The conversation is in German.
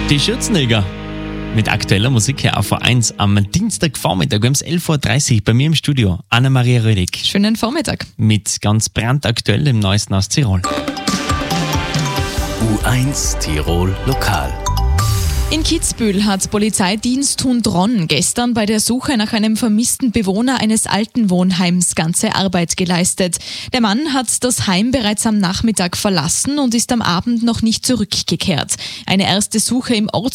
Die Schürzenegger mit aktueller Musik hier auf V1 am Dienstagvormittag um 11.30 Uhr bei mir im Studio. Anna-Maria Rödig. Schönen Vormittag. Mit ganz brandaktuell im Neuesten aus Tirol. U1 Tirol Lokal. In Kitzbühel hat Polizeidiensthund Ron gestern bei der Suche nach einem vermissten Bewohner eines Altenwohnheims ganze Arbeit geleistet. Der Mann hat das Heim bereits am Nachmittag verlassen und ist am Abend noch nicht zurückgekehrt. Eine erste Suche im